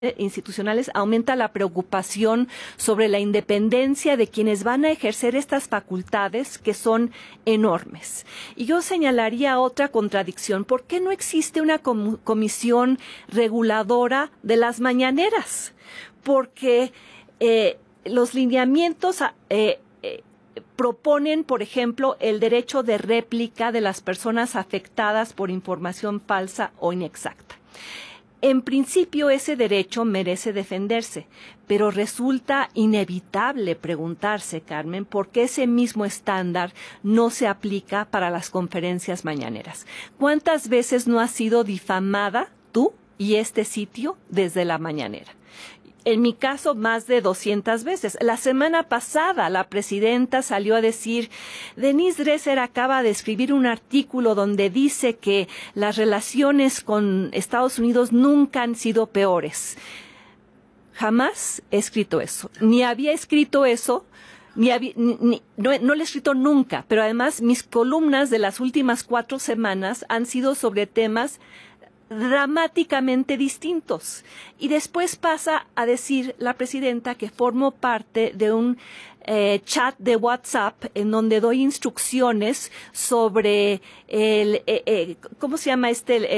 institucionales aumenta la preocupación sobre la independencia de quienes van a ejercer estas facultades que son enormes. Y yo señalaría otra contradicción. ¿Por qué no existe una comisión reguladora de las mañaneras? Porque los lineamientos proponen, por ejemplo, el derecho de réplica de las personas afectadas por información falsa o inexacta. En principio, ese derecho merece defenderse, pero resulta inevitable preguntarse, Carmen, por qué ese mismo estándar no se aplica para las conferencias mañaneras. ¿Cuántas veces no has sido difamada tú y este sitio desde la mañanera? En mi caso, más de 200 veces. La semana pasada, la presidenta salió a decir, Denise Dresser acaba de escribir un artículo donde dice que las relaciones con Estados Unidos nunca han sido peores. Jamás he escrito eso. Ni había escrito eso. No lo he escrito nunca. Pero además, mis columnas de las últimas 4 semanas han sido sobre temas dramáticamente distintos. Y después pasa a decir la presidenta que formo parte de un chat de WhatsApp en donde doy instrucciones sobre ¿cómo se llama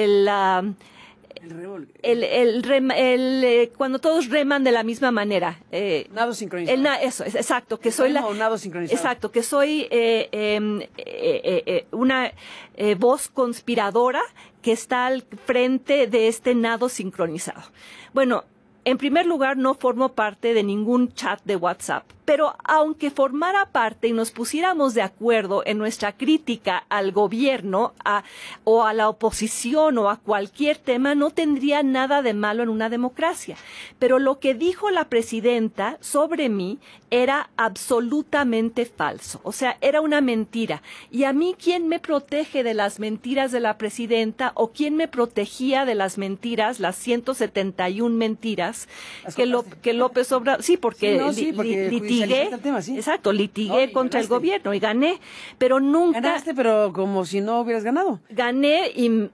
cuando todos reman de la misma manera. Nado sincronizado. Eso, exacto, que soy nado sincronizado. Exacto, que soy una voz conspiradora que está al frente de este nado sincronizado. Bueno, en primer lugar, no formo parte de ningún chat de WhatsApp, pero aunque formara parte y nos pusiéramos de acuerdo en nuestra crítica al gobierno o a la oposición o a cualquier tema, no tendría nada de malo en una democracia. Pero lo que dijo la presidenta sobre mí era absolutamente falso, o sea, era una mentira. Y a mí, ¿quién me protege de las mentiras de la presidenta o quién me protegía de las mentiras, las 171 mentiras que López Obrador... Sí, porque, litigué, exacto, litigué contra el gobierno y gané, pero nunca... Ganaste, pero como si no hubieras ganado. Gané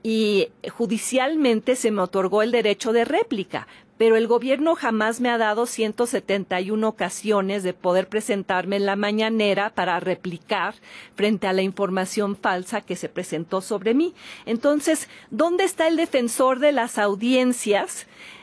y judicialmente se me otorgó el derecho de réplica, pero el gobierno jamás me ha dado 171 ocasiones de poder presentarme en la mañanera para replicar frente a la información falsa que se presentó sobre mí. Entonces, ¿dónde está el defensor de las audiencias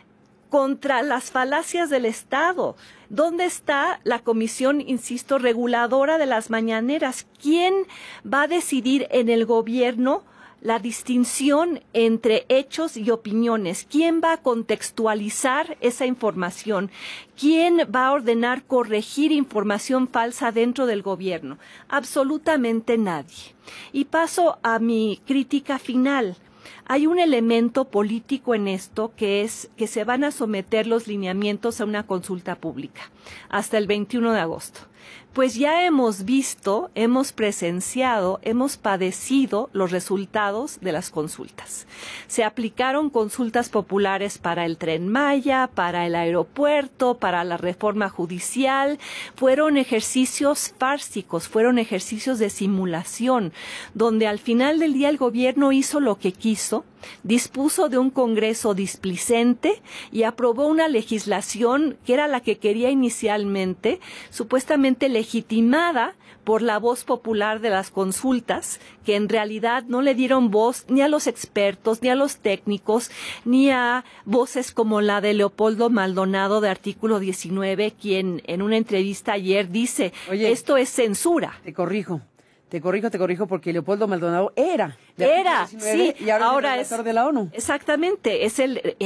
contra las falacias del Estado? ¿Dónde está la comisión, insisto, reguladora de las mañaneras? ¿Quién va a decidir en el gobierno la distinción entre hechos y opiniones? ¿Quién va a contextualizar esa información? ¿Quién va a ordenar corregir información falsa dentro del gobierno? Absolutamente nadie. Y paso a mi crítica final. Hay un elemento político en esto que es que se van a someter los lineamientos a una consulta pública hasta el 21 de agosto. Pues ya hemos visto, hemos presenciado, hemos padecido los resultados de las consultas. Se aplicaron consultas populares para el Tren Maya, para el aeropuerto, para la reforma judicial. Fueron ejercicios fársicos, fueron ejercicios de simulación, donde al final del día el gobierno hizo lo que quiso, dispuso de un Congreso displicente y aprobó una legislación que era la que quería inicialmente, supuestamente legitimada por la voz popular de las consultas, que en realidad no le dieron voz ni a los expertos, ni a los técnicos, ni a voces como la de Leopoldo Maldonado de Artículo 19, quien en una entrevista ayer dice, oye, esto es censura. Te corrijo, porque Leopoldo Maldonado era, sí, y ahora es el relator de la ONU. Exactamente, es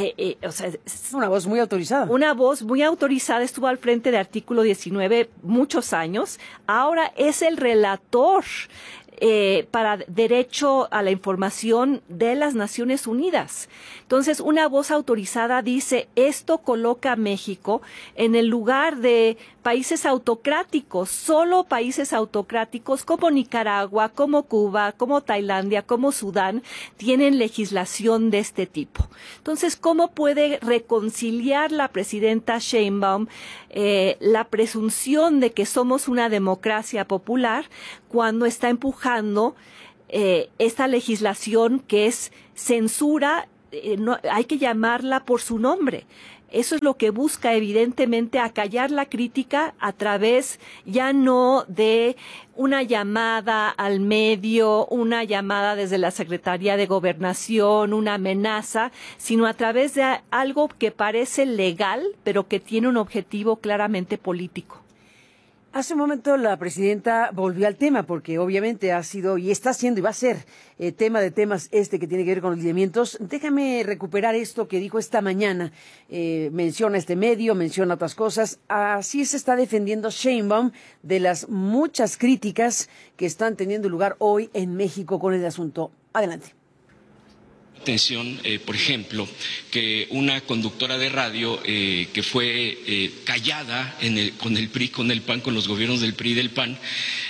una voz muy autorizada. Una voz muy autorizada, estuvo al frente de Artículo 19 muchos años, ahora es el relator para derecho a la información de las Naciones Unidas. Entonces, una voz autorizada dice, esto coloca a México en el lugar de países autocráticos, solo países autocráticos como Nicaragua, como Cuba, como Tailandia, como Sudán, tienen legislación de este tipo. Entonces, ¿cómo puede reconciliar la presidenta Sheinbaum la presunción de que somos una democracia popular cuando está empujando esta legislación que es censura? No, hay que llamarla por su nombre. Eso es lo que busca, evidentemente, acallar la crítica a través ya no de una llamada al medio, una llamada desde la Secretaría de Gobernación, una amenaza, sino a través de algo que parece legal, pero que tiene un objetivo claramente político. Hace un momento la presidenta volvió al tema, porque obviamente ha sido y está siendo y va a ser tema de temas que tiene que ver con los lineamientos. Déjame recuperar esto que dijo esta mañana. Menciona este medio, menciona otras cosas. Así se está defendiendo Sheinbaum de las muchas críticas que están teniendo lugar hoy en México con el asunto. Adelante. Atención, por ejemplo, que una conductora de radio que fue callada con el PRI, con el PAN, con los gobiernos del PRI y del PAN,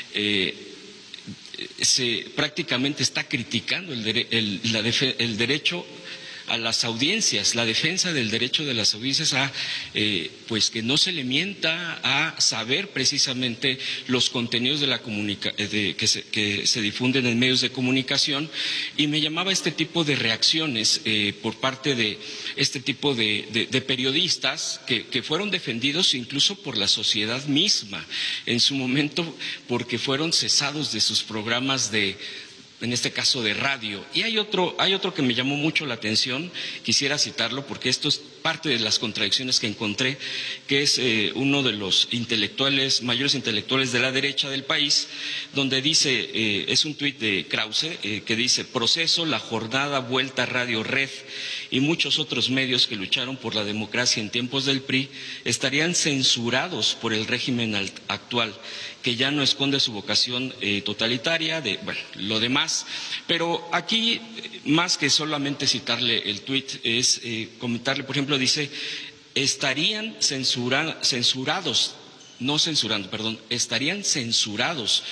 prácticamente está criticando el derecho a las audiencias, la defensa del derecho de las audiencias a pues que no se le mienta, a saber precisamente los contenidos de la que se difunden en medios de comunicación, y me llamaba este tipo de reacciones por parte de este tipo de periodistas que fueron defendidos incluso por la sociedad misma en su momento, porque fueron cesados de sus programas en este caso de radio. Y hay otro que me llamó mucho la atención, quisiera citarlo porque esto es parte de las contradicciones que encontré, que es uno de los mayores intelectuales de la derecha del país, donde dice, es un tuit de Krause, que dice: Proceso, La Jornada, Vuelta, Radio Red y muchos otros medios que lucharon por la democracia en tiempos del PRI estarían censurados por el régimen actual, que ya no esconde su vocación totalitaria, lo demás. Pero aquí, más que solamente citarle el tuit, es comentarle, por ejemplo, dice: estarían censurados, no censurando, perdón, estarían censurados.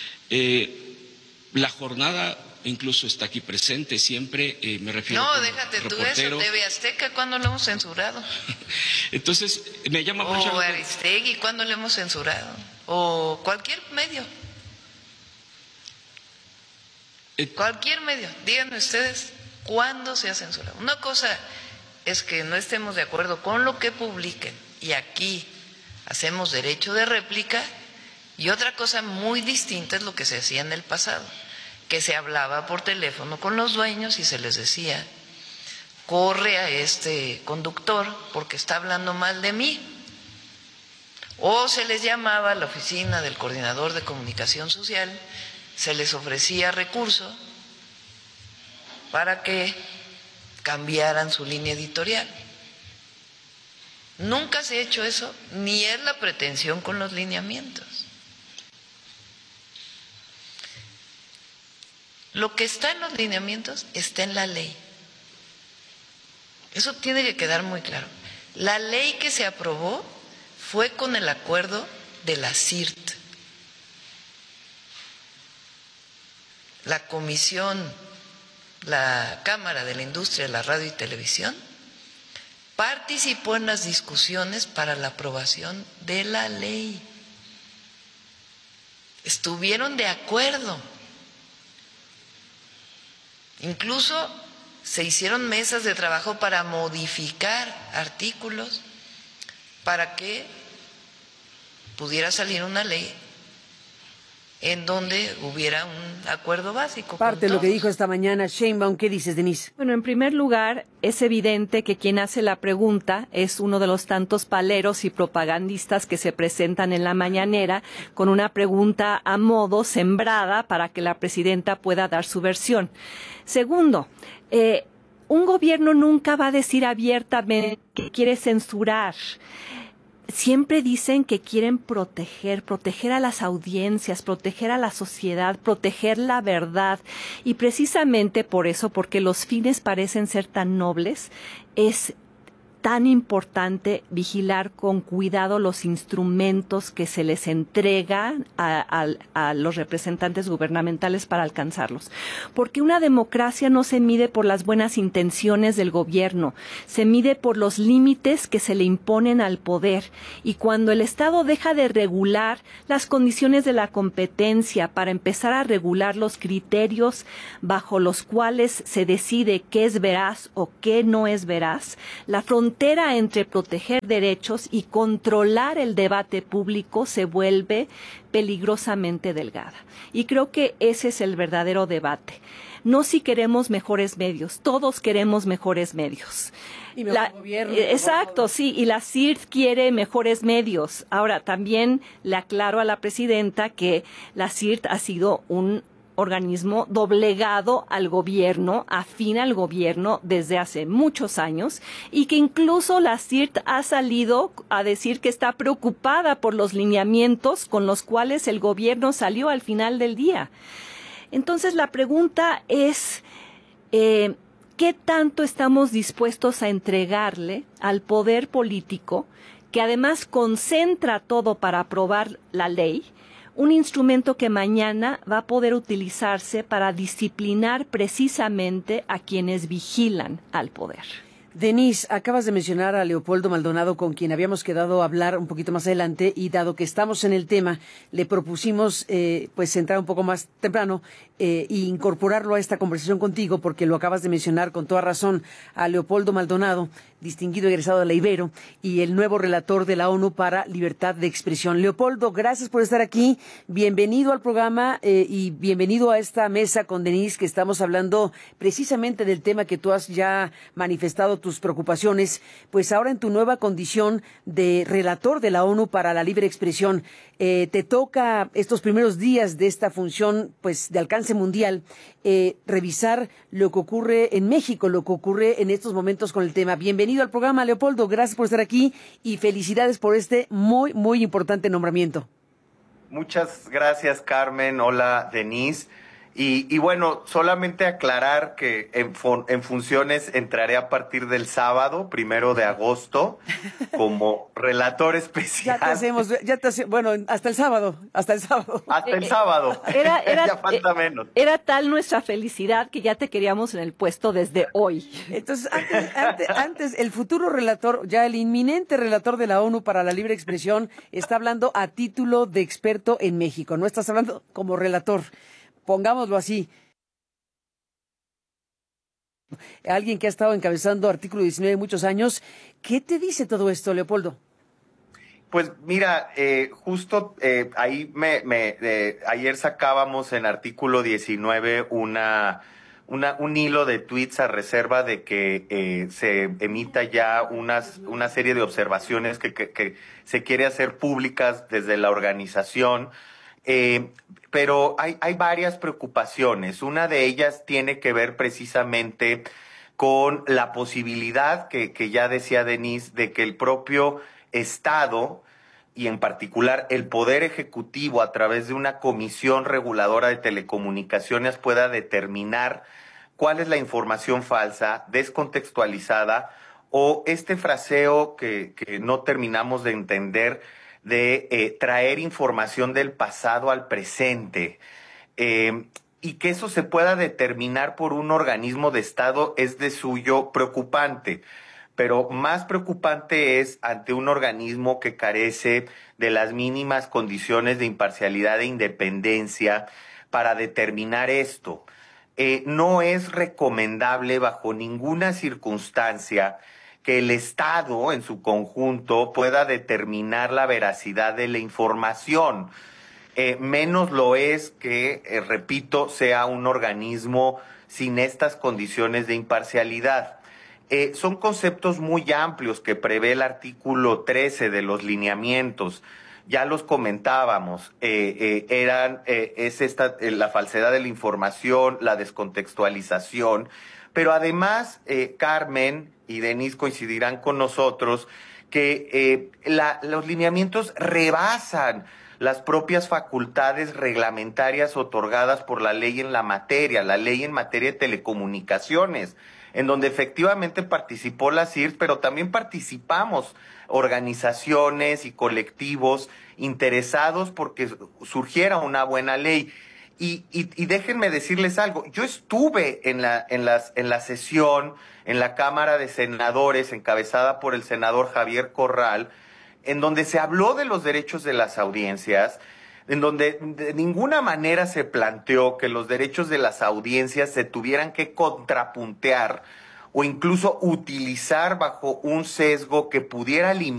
La Jornada incluso está aquí presente siempre, me refiero No, déjate tú eso, TV Azteca, ¿cuándo lo hemos censurado? Entonces, me llama mucho... O Aristegui, ¿cuándo lo hemos censurado? O cualquier medio. Cualquier medio. Díganme ustedes, ¿cuándo se ha censurado? Una cosa es que no estemos de acuerdo con lo que publiquen, y aquí hacemos derecho de réplica, y otra cosa muy distinta es lo que se hacía en el pasado, que se hablaba por teléfono con los dueños y se les decía: corre a este conductor porque está hablando mal de mí. O se les llamaba a la oficina del coordinador de comunicación social, se les ofrecía recurso para que cambiaran su línea editorial. Nunca se ha hecho eso, ni es la pretensión con los lineamientos. Lo que está en los lineamientos está en la ley. Eso tiene que quedar muy claro. La ley que se aprobó fue con el acuerdo de la CIRT. La comisión, la Cámara de la Industria de la Radio y Televisión, participó en las discusiones para la aprobación de la ley. Estuvieron de acuerdo. Incluso se hicieron mesas de trabajo para modificar artículos para que pudiera salir una ley en donde hubiera un acuerdo básico. Parte de lo que dijo esta mañana Sheinbaum. ¿Qué dices, Denise? Bueno, en primer lugar, es evidente que quien hace la pregunta es uno de los tantos paleros y propagandistas que se presentan en la mañanera con una pregunta a modo sembrada para que la presidenta pueda dar su versión. Segundo, un gobierno nunca va a decir abiertamente que quiere censurar. Siempre dicen que quieren proteger a las audiencias, proteger a la sociedad, proteger la verdad. Y precisamente por eso, porque los fines parecen ser tan nobles, es tan importante vigilar con cuidado los instrumentos que se les entrega a los representantes gubernamentales para alcanzarlos. Porque una democracia no se mide por las buenas intenciones del gobierno, se mide por los límites que se le imponen al poder. Y cuando el Estado deja de regular las condiciones de la competencia para empezar a regular los criterios bajo los cuales se decide qué es veraz o qué no es veraz, la frontera frontera entre proteger derechos y controlar el debate público se vuelve peligrosamente delgada. Y creo que ese es el verdadero debate. No si queremos mejores medios, todos queremos mejores medios. Y mejor gobierno. Exacto, sí, y la CIRT quiere mejores medios. Ahora, también le aclaro a la presidenta que la CIRT ha sido un organismo doblegado al gobierno, afín al gobierno desde hace muchos años, y que incluso la CIRT ha salido a decir que está preocupada por los lineamientos con los cuales el gobierno salió al final del día. Entonces la pregunta es, ¿qué tanto estamos dispuestos a entregarle al poder político, que además concentra todo para aprobar la ley, un instrumento que mañana va a poder utilizarse para disciplinar precisamente a quienes vigilan al poder? Denise, acabas de mencionar a Leopoldo Maldonado, con quien habíamos quedado a hablar un poquito más adelante, y dado que estamos en el tema, le propusimos pues entrar un poco más temprano e incorporarlo a esta conversación contigo, porque lo acabas de mencionar con toda razón, a Leopoldo Maldonado, distinguido egresado de la Ibero y el nuevo relator de la ONU para libertad de expresión. Leopoldo, gracias por estar aquí, bienvenido al programa y bienvenido a esta mesa con Denise, que estamos hablando precisamente del tema que tú has ya manifestado tus preocupaciones, pues ahora en tu nueva condición de relator de la ONU para la libre expresión. Te toca estos primeros días de esta función pues de alcance mundial, revisar lo que ocurre en México, lo que ocurre en estos momentos con el tema. Bienvenido al programa, Leopoldo, gracias por estar aquí y felicidades por este muy, muy importante nombramiento. Muchas gracias, Carmen. Hola, Denise. Y bueno, solamente aclarar que en funciones entraré a partir del sábado, 1 de agosto, como relator especial. Bueno, hasta el sábado. Hasta el sábado. Ya falta menos. Era tal nuestra felicidad que ya te queríamos en el puesto desde hoy. Entonces, antes el futuro relator, ya el inminente relator de la ONU para la libre expresión, está hablando a título de experto en México. No estás hablando como relator. Pongámoslo así. Alguien que ha estado encabezando Artículo 19 muchos años. ¿Qué te dice todo esto, Leopoldo? Pues mira, justo ahí ayer sacábamos en Artículo 19 un hilo de tweets a reserva de que se emita ya una serie de observaciones que se quiere hacer públicas desde la organización. Pero hay varias preocupaciones. Una de ellas tiene que ver precisamente con la posibilidad que ya decía Denise, de que el propio Estado y en particular el Poder Ejecutivo a través de una comisión reguladora de telecomunicaciones pueda determinar cuál es la información falsa, descontextualizada o este fraseo que no terminamos de entender de traer información del pasado al presente y que eso se pueda determinar por un organismo de Estado es de suyo preocupante, pero más preocupante es ante un organismo que carece de las mínimas condiciones de imparcialidad e independencia para determinar esto. No es recomendable bajo ninguna circunstancia que el Estado en su conjunto pueda determinar la veracidad de la información. Menos lo es que, repito, sea un organismo sin estas condiciones de imparcialidad. Son conceptos muy amplios que prevé el artículo 13 de los lineamientos. Ya los comentábamos, la falsedad de la información, la descontextualización, pero además, Carmen y Denise coincidirán con nosotros que los lineamientos rebasan las propias facultades reglamentarias otorgadas por la ley en la ley en materia de telecomunicaciones, en donde efectivamente participó la CIRT, pero también participamos organizaciones y colectivos interesados porque surgiera una buena ley. Y déjenme decirles algo, yo estuve en la sesión en la Cámara de Senadores encabezada por el senador Javier Corral, en donde se habló de los derechos de las audiencias, en donde de ninguna manera se planteó que los derechos de las audiencias se tuvieran que contrapuntear o incluso utilizar bajo un sesgo que pudiera limitar